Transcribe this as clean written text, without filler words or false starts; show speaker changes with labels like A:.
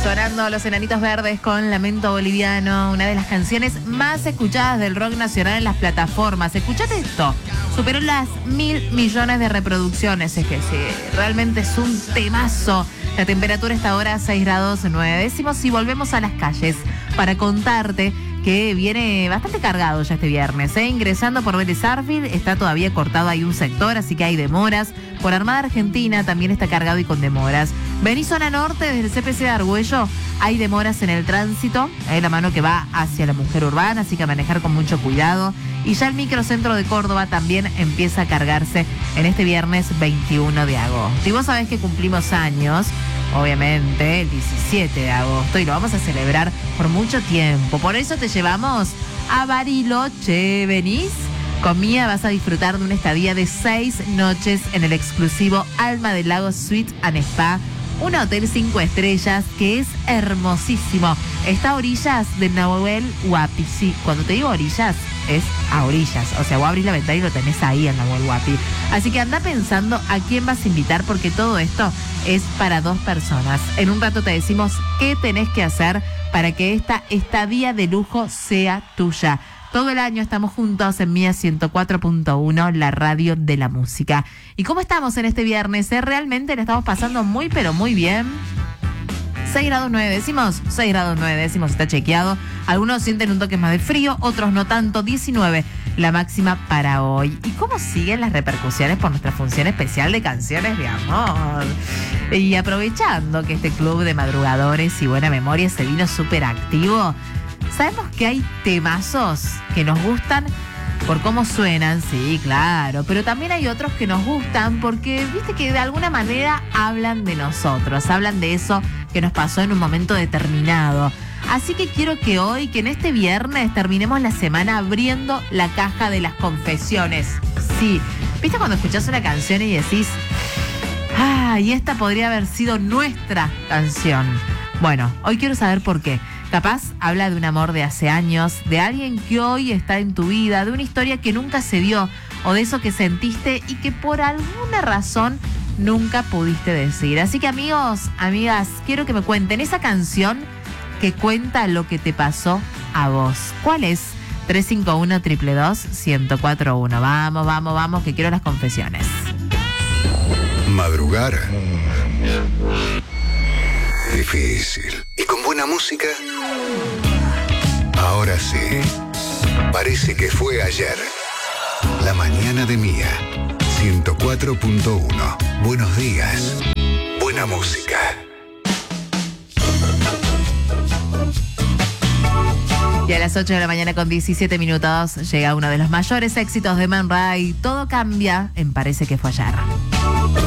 A: Sonando Los Enanitos Verdes con Lamento Boliviano, una de las canciones más escuchadas del rock nacional en las plataformas. Escuchate esto, superó las 1.000 millones de reproducciones. Es que sí, realmente es un temazo. La temperatura está ahora a 6 grados 9 décimos y volvemos a las calles para contarte que viene bastante cargado ya este viernes. Ingresando por Vélez Sarsfield está todavía cortado ahí un sector, así que hay demoras. Por Armada Argentina también está cargado y con demoras. Vení zona norte desde el CPC de Argüello, hay demoras en el tránsito, hay la mano que va hacia la Mujer Urbana, así que a manejar con mucho cuidado. Y ya el microcentro de Córdoba también empieza a cargarse en este viernes 21 de agosto. Y vos sabés que cumplimos años, obviamente, el 17 de agosto, y lo vamos a celebrar por mucho tiempo. Por eso te llevamos a Bariloche. ¿Venís? Con Mía vas a disfrutar de una estadía de 6 noches en el exclusivo Alma del Lago Suite and Spa, un hotel 5 estrellas que es hermosísimo. Está a orillas de Nahuel Huapi. Sí, cuando te digo orillas, es a orillas. O sea, vos abrís la ventana y lo tenés ahí en Nahuel Huapi. Así que anda pensando a quién vas a invitar, porque todo esto es para 2 personas. En un rato te decimos qué tenés que hacer para que esta estadía de lujo sea tuya. Todo el año estamos juntos en Mía 104.1, la radio de la música. ¿Y cómo estamos en este viernes? Realmente le estamos pasando muy, pero muy bien. 6 grados 9 décimos, 6 grados 9 décimos, está chequeado. Algunos sienten un toque más de frío, otros no tanto. 19 la máxima para hoy. ¿Y cómo siguen las repercusiones por nuestra función especial de canciones de amor? Y aprovechando que este club de madrugadores y buena memoria se vino súper activo, sabemos que hay temazos que nos gustan por cómo suenan, sí, claro, pero también hay otros que nos gustan porque, viste, que de alguna manera hablan de nosotros, hablan de eso que nos pasó en un momento determinado. Así que quiero que hoy, que en este viernes, terminemos la semana abriendo la caja de las confesiones. Sí, viste cuando escuchás una canción y decís, y esta podría haber sido nuestra canción. Bueno, hoy quiero saber por qué. Capaz habla de un amor de hace años, de alguien que hoy está en tu vida, de una historia que nunca se dio, o de eso que sentiste y que por alguna razón nunca pudiste decir. Así que amigos, amigas, quiero que me cuenten esa canción que cuenta lo que te pasó a vos. ¿Cuál es? 351-222-1041. Vamos, vamos, vamos, que quiero las confesiones.
B: Madrugar. Difícil. ¿Y con buena música? Ahora sí. Parece que fue ayer. La mañana de Mía. 104.1. Buenos días. Buena música.
A: Y a las 8 de la mañana con 17 minutos llega uno de los mayores éxitos de Man Ray. Todo cambia en Parece que fue ayer.